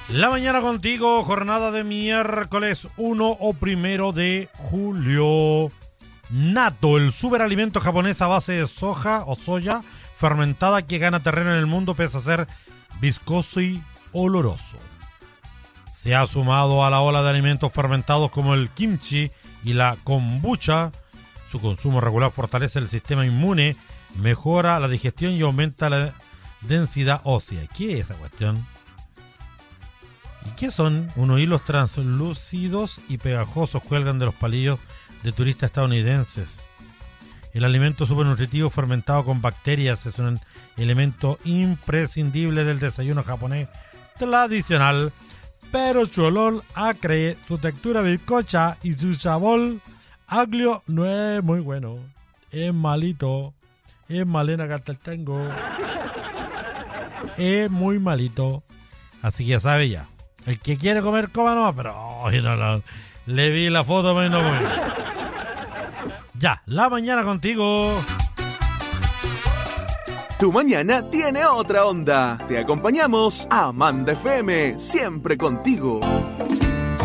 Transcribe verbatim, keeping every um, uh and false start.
La mañana contigo, jornada de miércoles uno o primero de julio. Natto, el superalimento japonés a base de soja o soya fermentada que gana terreno en el mundo pese a ser viscoso y oloroso. Se ha sumado a la ola de alimentos fermentados como el kimchi y la kombucha. Su consumo regular fortalece el sistema inmune, mejora la digestión y aumenta la densidad ósea. ¿Qué es esa cuestión? ¿Y qué son? Unos hilos translúcidos y pegajosos cuelgan de los palillos de turistas estadounidenses. El alimento supernutritivo fermentado con bacterias es un elemento imprescindible del desayuno japonés tradicional, pero su olor acre, su textura bizcocha y su sabor agrio no es muy bueno. Es malito. Es malena que tengo. Es muy malito. Así que ya sabe ya. El que quiere comer, coma no, pero oh, no, no, le vi la foto, pero no comió. Ya, la mañana contigo. Tu mañana tiene otra onda. Te acompañamos a Amanda F M, siempre contigo.